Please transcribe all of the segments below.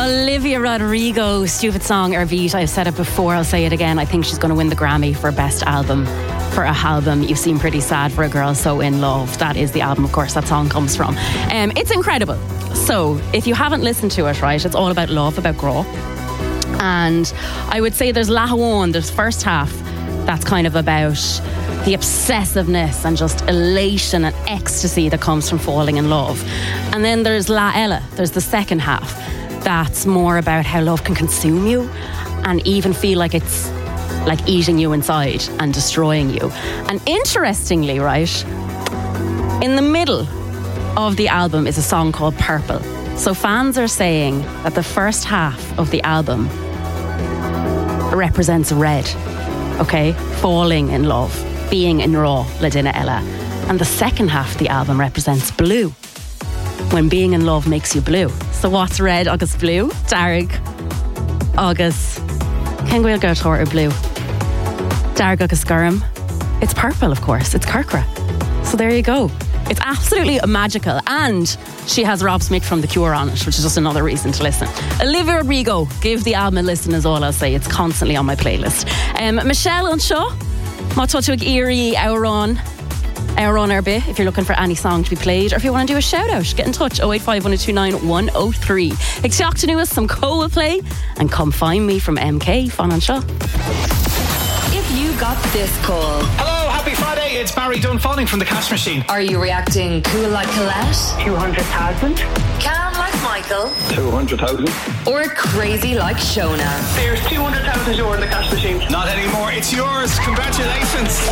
Olivia Rodrigo, stupid song, Ervit. I've said it before, I'll say it again. I think she's going to win the Grammy for Best Album. For a album, You Seem Pretty Sad for a Girl So In Love. That is the album, of course, that song comes from. It's incredible. So, if you haven't listened to it, right, it's all about love, about grow. And I would say there's Lahawan, there's first half, that's kind of about the obsessiveness and just elation and ecstasy that comes from falling in love. And then there's La Ella, there's the second half, that's more about how love can consume you and even feel like it's like eating you inside and destroying you. And interestingly, right, in the middle of the album is a song called Purple. So fans are saying that the first half of the album represents red, okay? Falling in love, being in raw, Ladina Ella. And the second half of the album represents blue, when being in love makes you blue. So what's red agus blue? Darg agus Kenguil Gertor or blue? Darg agus Gurm. It's purple, of course. It's Kirkra. So there you go. It's absolutely magical. And she has Rob Smith from The Cure on it, which is just another reason to listen. Olivia Rodrigo, give the album a listen is all I'll say. It's constantly on my playlist. Michelle on Shaw, Mototug Erie, Auron Erbe, if you're looking for any song to be played, or if you want to do a shout out, get in touch 085 1029 103. Except to us some Coldplay and Come Find Me from MK, Fun on Shaw. If you got this call. Hello, happy Friday. It's Barry Dunfanning from the Cash Machine. Are you reacting cool like Colette? 200,000. Calm like Michael? 200,000. Or crazy like Shona? There's 200,000 euro in the Cash Machine. Not anymore. It's yours. Congratulations.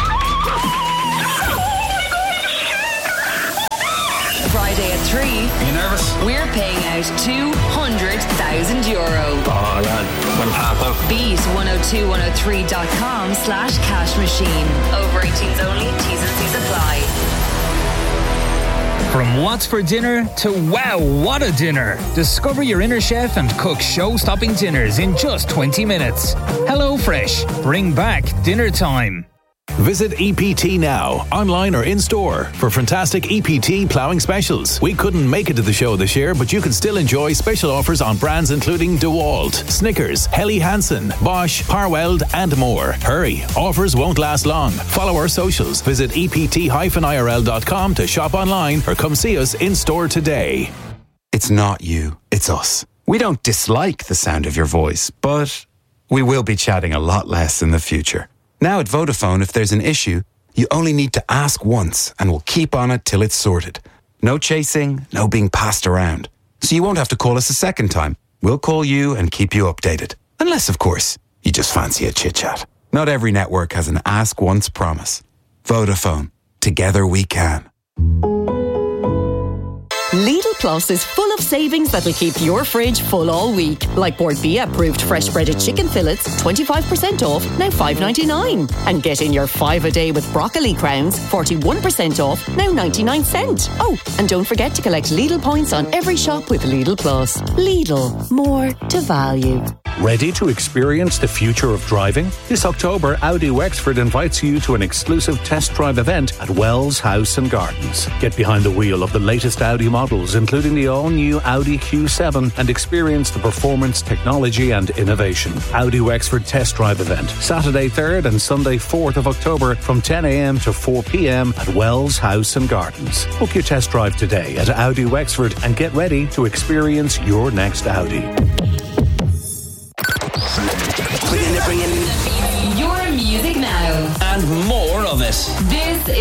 Friday at 3. Are you nervous? We're paying out €200,000. Oh, lad. Well, half out. Beat 102103.com/cash machine. Over 18s only. T's and C's apply. From what's for dinner to wow, what a dinner. Discover your inner chef and cook show-stopping dinners in just 20 minutes. HelloFresh. Bring back dinner time. Visit EPT now, online or in-store, for fantastic EPT ploughing specials. We couldn't make it to the show this year, but you can still enjoy special offers on brands including DeWalt, Snickers, Helly Hansen, Bosch, Parweld and more. Hurry, offers won't last long. Follow our socials. Visit ept-irl.com to shop online or come see us in-store today. It's not you, it's us. We don't dislike the sound of your voice, but we will be chatting a lot less in the future. Now at Vodafone, if there's an issue, you only need to ask once and we'll keep on it till it's sorted. No chasing, no being passed around. So you won't have to call us a second time. We'll call you and keep you updated. Unless, of course, you just fancy a chit-chat. Not every network has an ask once promise. Vodafone. Together we can. Lidl Plus is full of savings that'll keep your fridge full all week. Like Bord Bia approved fresh breaded chicken fillets, 25% off, now $5.99. And get in your 5 a day with broccoli crowns, 41% off, now 99 cents. Oh, and don't forget to collect Lidl points on every shop with Lidl Plus. Lidl, more to value. Ready to experience the future of driving? This October, Audi Wexford invites you to an exclusive test drive event at Wells House and Gardens. Get behind the wheel of the latest Audi models, including the all-new Audi Q7, and experience the performance, technology and innovation. Audi Wexford test drive event, Saturday 3rd and Sunday 4th of October from 10 a.m. to 4 p.m. at Wells House and Gardens. Book your test drive today at Audi Wexford and get ready to experience your next Audi. Your music now. And more of it. This